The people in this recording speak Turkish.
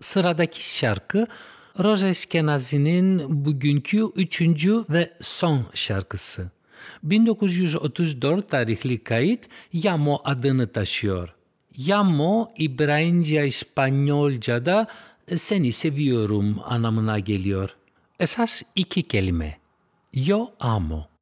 Sıradaki şarkı Roja Eskenazi'nin bugünkü üçüncü ve son şarkısı. 1934 tarihli kayıt Yamo adını taşıyor. Yamo İbranice İspanyolca'da seni seviyorum anlamına geliyor. Esas iki kelime. Yo amo.